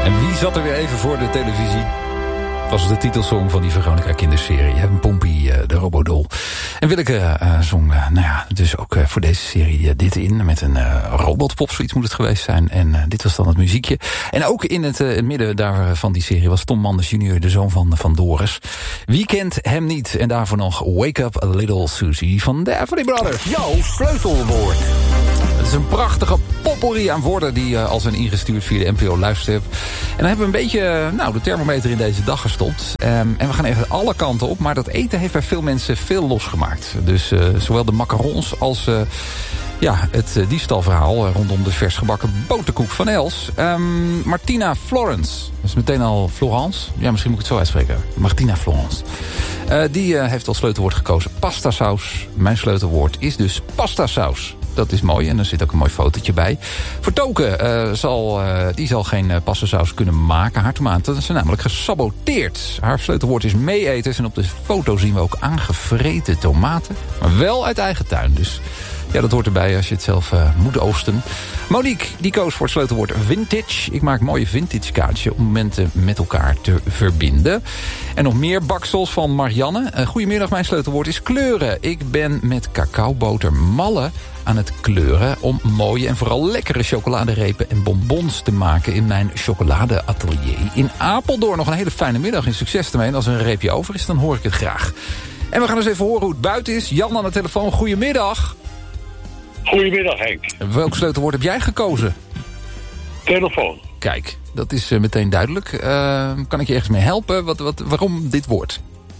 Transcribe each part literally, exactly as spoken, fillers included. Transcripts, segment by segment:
En wie zat er weer even voor de televisie? Dat was de titelsong van die Veronica kinderserie. Een Pompie, uh, de Robodol. En Willeke uh, zong, uh, nou ja, dus ook uh, voor deze serie uh, dit in. Met een uh, robotpop, zoiets moet het geweest zijn. En uh, dit was dan het muziekje. En ook in het, uh, het midden daar van die serie was Tom Manders junior, de zoon van, van Doris. Wie kent hem niet? En daarvoor nog Wake Up Little Susie van de Everly Brothers. Jouw sleutelwoord. Het is een prachtige potpourri aan woorden die uh, al zijn ingestuurd via de N P O Luistertip. En dan hebben we een beetje uh, nou, de thermometer in deze dag gestopt. Um, en we gaan even alle kanten op. Maar dat eten heeft bij veel mensen veel losgemaakt. Dus uh, zowel de macarons als uh, ja, het uh, diefstalverhaal uh, rondom de vers gebakken boterkoek van Els. Um, Martina Florence. Dat is meteen al Florence. Ja, misschien moet ik het zo uitspreken. Martina Florence. Uh, die uh, heeft als sleutelwoord gekozen pastasaus. Mijn sleutelwoord is dus pastasaus. Dat is mooi en er zit ook een mooi fotootje bij. Voor Toke, uh, zal, uh, die zal geen uh, pastasaus kunnen maken. Haar tomaten zijn namelijk gesaboteerd. Haar sleutelwoord is meeeters en op de foto zien we ook aangevreten tomaten. Maar wel uit eigen tuin, dus ja, dat hoort erbij als je het zelf uh, moet oogsten. Monique, die koos voor het sleutelwoord vintage. Ik maak mooie vintage kaartjes om momenten met elkaar te verbinden. En nog meer baksels van Marianne. Uh, goedemiddag, mijn sleutelwoord is kleuren. Ik ben met cacaoboter malle aan het kleuren om mooie en vooral lekkere chocoladerepen en bonbons te maken in mijn chocoladeatelier in Apeldoorn. Nog een hele fijne middag en succes ermee. En als er een reepje over is, dan hoor ik het graag. En we gaan eens even horen hoe het buiten is. Jan aan de telefoon, goedemiddag. Goedemiddag, Henk. Welk sleutelwoord heb jij gekozen? Telefoon. Kijk, dat is uh, meteen duidelijk. Uh, kan ik je ergens mee helpen? Wat, wat, waarom dit woord?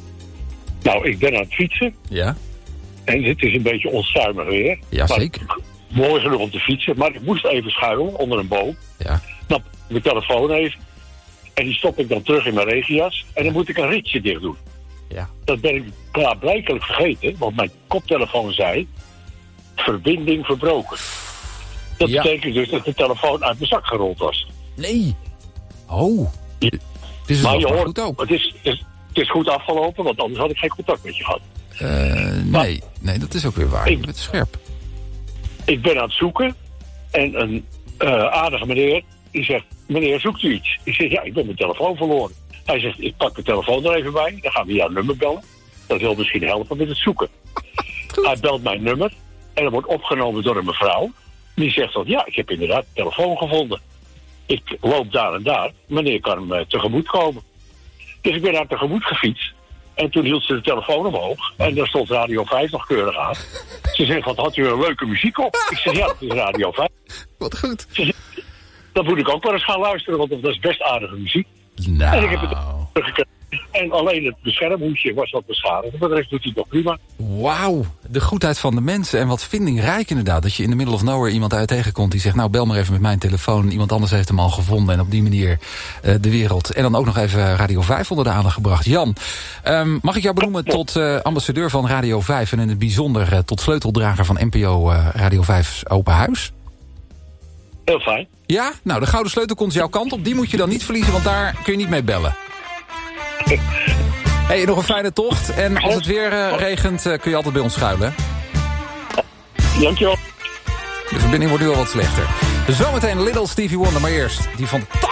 Nou, ik ben aan het fietsen. Ja. En het is een beetje onstuimig weer. Ja, zeker. Mooi genoeg om te fietsen. Maar ik moest even schuilen onder een boom. Ja. Nou, mijn telefoon even. En die stop ik dan terug in mijn regenjas. En dan moet ik een ritje dicht doen. Ja. Dat ben ik klaarblijkelijk vergeten. Want mijn koptelefoon zei... verbinding verbroken. Dat ja. betekent dus dat de telefoon uit mijn zak gerold was. Nee. Oh. Ja. Dus het maar was je maar hoort, goed ook. Het is, het, is, het is goed afgelopen, want anders had ik geen contact met je gehad. Uh, nee. nee, dat is ook weer waar. Ik, je bent scherp. Ik ben aan het zoeken. En een uh, aardige meneer, die zegt... Meneer, zoekt u iets? Ik zeg, ja, ik ben mijn telefoon verloren. Hij zegt, ik pak mijn telefoon er even bij. Dan gaan we jouw nummer bellen. Dat wil misschien helpen met het zoeken. Hij belt mijn nummer. En dat wordt opgenomen door een mevrouw. Die zegt dan, ja, ik heb inderdaad de telefoon gevonden. Ik loop daar en daar. Meneer kan hem uh, tegemoet komen. Dus ik ben daar tegemoet gefietst. En toen hield ze de telefoon omhoog. En daar stond Radio vijf nog keurig aan. Ze zegt, wat had u een leuke muziek op? Ik zeg, ja, dat is Radio vijf. Wat goed. Ze zegt, dan moet ik ook wel eens gaan luisteren, want dat is best aardige muziek. Nou. En ik heb het teruggekregen. En alleen het beschermhoesje was wat beschadigd. Maar de rest doet hij het nog prima. Wauw, de goedheid van de mensen. En wat vindingrijk inderdaad. Dat je in the middle of nowhere iemand uit tegenkomt die zegt... nou, bel maar even met mijn telefoon. Iemand anders heeft hem al gevonden. En op die manier uh, de wereld. En dan ook nog even Radio vijf onder de aandacht gebracht. Jan, um, mag ik jou benoemen tot uh, ambassadeur van Radio vijf... en in het bijzonder uh, tot sleuteldrager van N P O uh, Radio vijf's Open Huis? Heel fijn. Ja? Nou, de gouden sleutel komt jouw kant op. Die moet je dan niet verliezen, want daar kun je niet mee bellen. Hey, nog een fijne tocht. En als het weer uh, regent, uh, kun je altijd bij ons schuilen. Dankjewel. De verbinding wordt nu al wat slechter. Zometeen Little Stevie Wonder, maar eerst die fantastische...